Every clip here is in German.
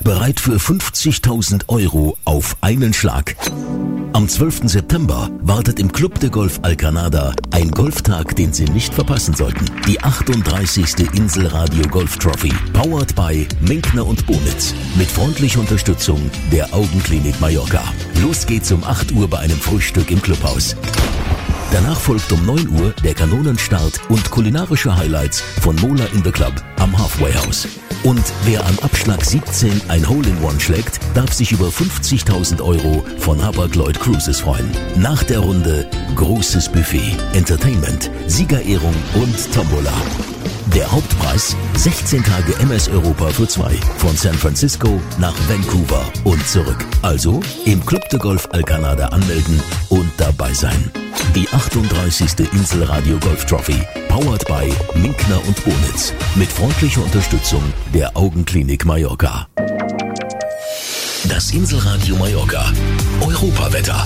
Bereit für 50.000 Euro auf einen Schlag. Am 12. September wartet im Club de Golf Alcanada ein Golftag, den Sie nicht verpassen sollten. Die 38. Inselradio Golf Trophy, powered by Minkner und Bonitz, mit freundlicher Unterstützung der Augenklinik Mallorca. Los geht's um 8 Uhr bei einem Frühstück im Clubhaus. Danach folgt um 9 Uhr der Kanonenstart und kulinarische Highlights von Mola in the Club am Halfway House. Und wer am Abschlag 17 ein Hole-in-One schlägt, darf sich über 50.000 Euro von Hapag-Lloyd Cruises freuen. Nach der Runde großes Buffet, Entertainment, Siegerehrung und Tombola. Der Hauptpreis 16 Tage MS Europa für 2 von San Francisco nach Vancouver und zurück. Also im Club de Golf Alcanada anmelden und dabei sein. Die 38. Inselradio Golf Trophy, powered by Minkner und Bonitz, mit freundlicher Unterstützung der Augenklinik Mallorca. Das Inselradio Mallorca, Europawetter.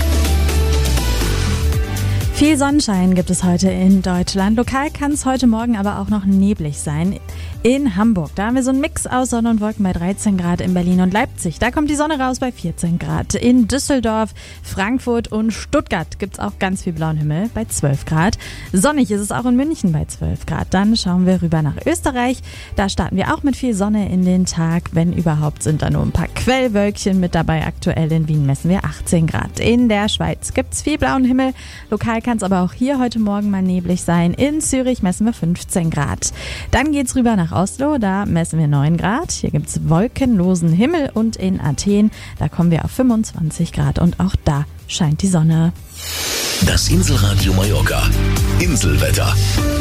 Viel Sonnenschein gibt es heute in Deutschland. Lokal kann es heute Morgen aber auch noch neblig sein. In Hamburg, da haben wir so einen Mix aus Sonne und Wolken bei 13 Grad. In Berlin und Leipzig, da kommt die Sonne raus bei 14 Grad. In Düsseldorf, Frankfurt und Stuttgart gibt es auch ganz viel blauen Himmel bei 12 Grad. Sonnig ist es auch in München bei 12 Grad. Dann schauen wir rüber nach Österreich. Da starten wir auch mit viel Sonne in den Tag. Wenn überhaupt, sind da nur ein paar Quellwölkchen mit dabei. Aktuell in Wien messen wir 18 Grad. In der Schweiz gibt es viel blauen Himmel. Lokal kann es aber auch hier heute Morgen mal neblig sein. In Zürich messen wir 15 Grad. Dann geht's rüber nach Oslo, da messen wir 9 Grad. Hier gibt's wolkenlosen Himmel und in Athen, da kommen wir auf 25 Grad und auch da scheint die Sonne. Das Inselradio Mallorca, Inselwetter.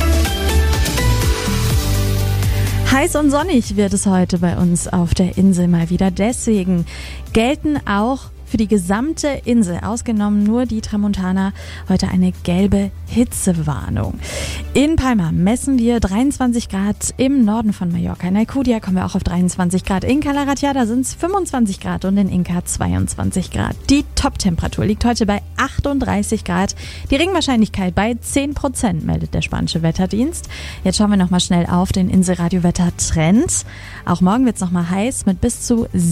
Heiß und sonnig wird es heute bei uns auf der Insel mal wieder. Deswegen gelten auch für die gesamte Insel, ausgenommen nur die Tramontana, heute eine gelbe Hitzewarnung. In Palma messen wir 23 Grad im Norden von Mallorca. In Alcudia kommen wir auch auf 23 Grad. In Calaratiada da sind es 25 Grad und in Inca 22 Grad. Die Top-Temperatur liegt heute bei 38 Grad. Die Regenwahrscheinlichkeit bei 10%, meldet der spanische Wetterdienst. Jetzt schauen wir nochmal schnell auf den Inselradio-Wetter-Trend. Auch morgen wird es nochmal heiß mit bis zu